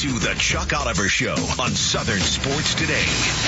to the Chuck Oliver Show on Southern Sports Today.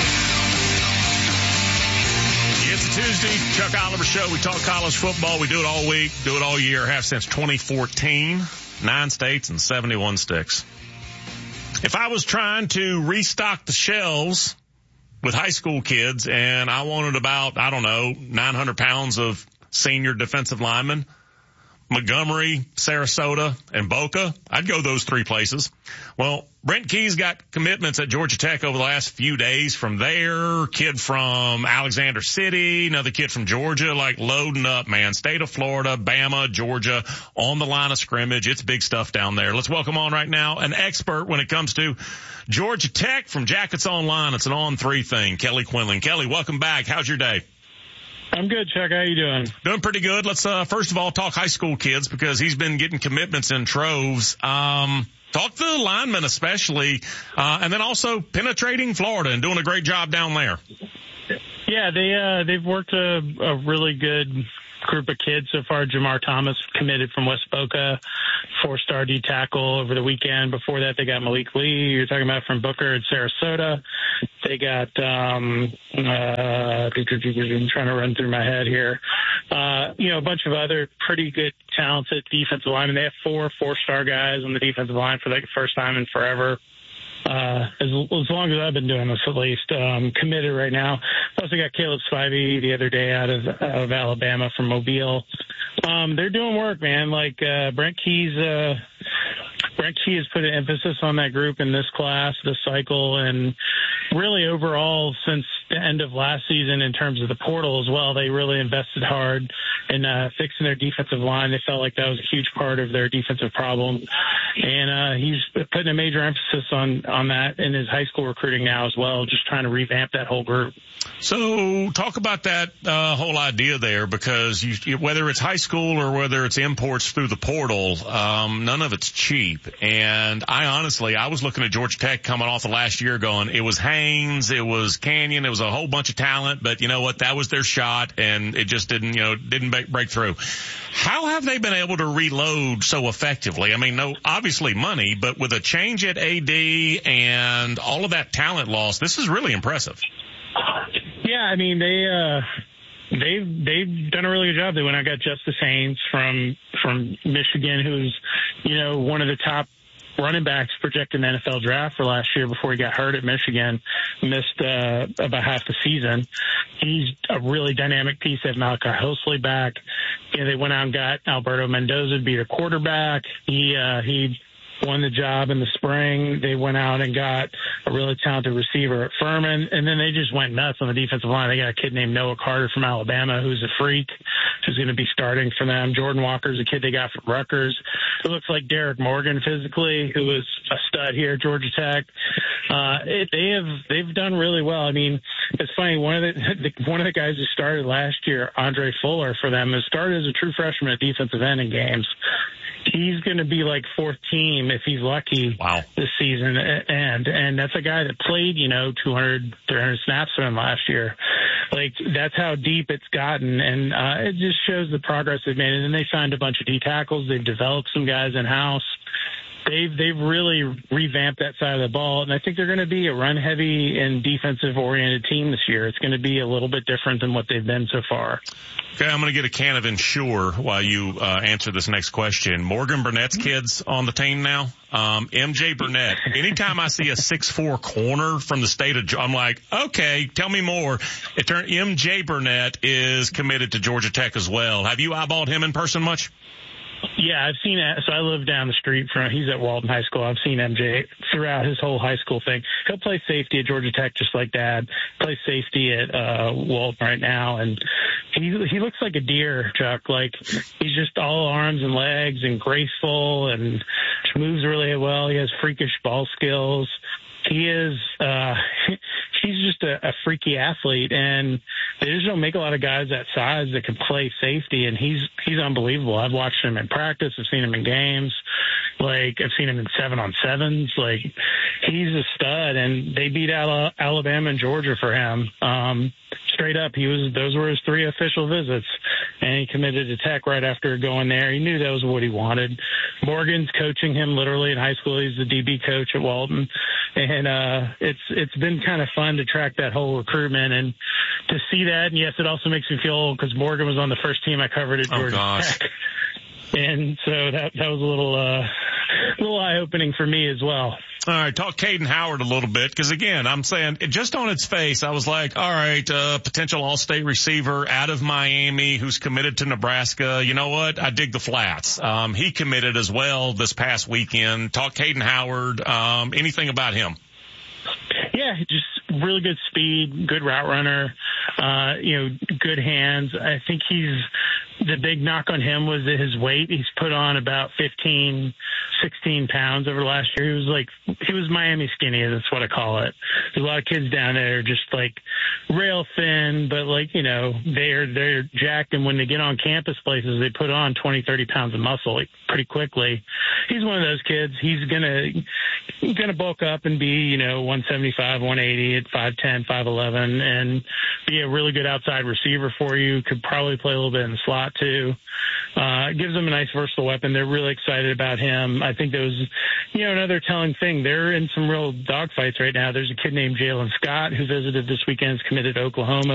It's a Tuesday, Chuck Oliver Show. We talk college football. We do it all week, do it all year, have since 2014. 9 states and 71 sticks. If I was trying to restock the shelves with high school kids and I wanted about, 900 pounds of senior defensive linemen, Montgomery, Sarasota, and Boca, I'd go those 3 places. Well, Brent Key's got commitments at Georgia Tech over the last few days from there. Kid from Alexander City, another kid from Georgia, like loading up, man. State of Florida, Bama, Georgia, on the line of scrimmage. It's big stuff down there. Let's welcome on right now an expert when it comes to Georgia Tech from Jackets Online. It's an on-3 thing. Kelly Quinlan. Kelly, welcome back. How's your day? I'm good, Chuck. How you doing? Doing pretty good. Let's first of all talk high school kids because he's been getting commitments in troves. Talk to the linemen especially, and then also penetrating Florida and doing a great job down there. Yeah, they've worked a really good group of kids so far. Jamar Thomas committed from West Boca, 4-star D tackle over the weekend. Before that, they got Malik Lee. You're talking about from Booker at Sarasota. They got, I'm trying to run through my head here. A bunch of other pretty good, talented defensive linemen. They have 4-star guys on the defensive line for the first time in forever. As long as I've been doing this, at least, committed right now. Also got Caleb Spivey the other day out of Alabama from Mobile. They're doing work, man. Like, Brent Key has put an emphasis on that group in this class, this cycle, and really overall since the end of last season in terms of the portal as well, they really invested hard in fixing their defensive line. They felt like that was a huge part of their defensive problem. And he's putting a major emphasis on that in his high school recruiting now as well, just trying to revamp that whole group. So talk about that whole idea there, because whether it's high school or whether it's imports through the portal, none of it's cheap. And I was looking at Georgia Tech coming off of last year going, it was Haynes, it was Canyon, it was a whole bunch of talent, but you know what? That was their shot, and it just didn't break through. How have they been able to reload so effectively? I mean, obviously money, but with a change at AD and all of that talent loss, this is really impressive. Yeah, I mean, they've done a really good job. They went out and got Justice Haynes from Michigan, who's, one of the top running backs projected in the NFL draft for last year before he got hurt at Michigan, missed about half the season. He's a really dynamic piece. They have Malachi Hosley back. They went out and got Alberto Mendoza to be their quarterback. He won the job in the spring. They went out and got a really talented receiver at Furman, and then they just went nuts on the defensive line. They got a kid named Noah Carter from Alabama who's a freak, who's going to be starting for them. Jordan Walker's a kid they got from Rutgers. It looks like Derek Morgan physically, who was a stud here at Georgia Tech. They've done really well. I mean, it's funny. One of the guys who started last year, Andre Fuller for them, has started as a true freshman at defensive end in games. He's going to be like 4th team if he's lucky this season. And that's a guy that played, 200, 300 snaps for him last year. Like, that's how deep it's gotten. And it just shows the progress they've made. And then they signed a bunch of D tackles. They've developed some guys in-house. They've really revamped that side of the ball, and I think they're going to be a run-heavy and defensive-oriented team this year. It's going to be a little bit different than what they've been so far. Okay, I'm going to get a can of Ensure while you answer this next question. Morgan Burnett's kids on the team now. MJ Burnett. Anytime I see a 6'4" corner from the state of, I'm like, okay, tell me more. It turned MJ Burnett is committed to Georgia Tech as well. Have you eyeballed him in person much? Yeah, I've seen it. So I live down the street from, he's at Walton High School. I've seen MJ throughout his whole high school thing. He'll play safety at Georgia Tech just like Dad. Plays safety at Walton right now. And he looks like a deer, Chuck. Like, he's just all arms and legs and graceful and moves really well. He has freakish ball skills. He is, he's just a freaky athlete, and they just don't make a lot of guys that size that can play safety, and he's unbelievable. I've watched him in practice. I've seen him in games. Like, I've seen him in 7-on-7s. Like, he's a stud, and they beat Alabama and Georgia for him. Straight up, those were his 3 official visits, and he committed to Tech right after going there. He knew that was what he wanted. Morgan's coaching him literally in high school. He's the DB coach at Walton, and it's been kind of fun to track that whole recruitment and to see that. And yes, it also makes me feel old because Morgan was on the first team I covered at Georgia Tech. And so that was a little eye-opening for me as well. All right, talk Caden Howard a little bit, because again, I'm saying just on its face, I was like, all right, potential all-state receiver out of Miami who's committed to Nebraska. You know what? I dig the flats. He committed as well this past weekend. Talk Caden Howard. Anything about him? Yeah, just really good speed, good route runner, good hands. I think the big knock on him was his weight. He's put on about 15, 16 pounds over the last year. He was Miami skinny. That's what I call it. There's a lot of kids down there just like rail thin, but they're jacked. And when they get on campus places, they put on 20, 30 pounds of muscle pretty quickly. He's one of those kids. He's gonna bulk up and be, 175, 180 at 5'10", 5'11", and be a really good outside receiver for you. Could probably play a little bit in the slot too. It gives them a nice versatile weapon. They're really excited about him. I think that was, another telling thing. They're in some real dogfights right now. There's a kid named Jalen Scott who visited this weekend, is committed to Oklahoma.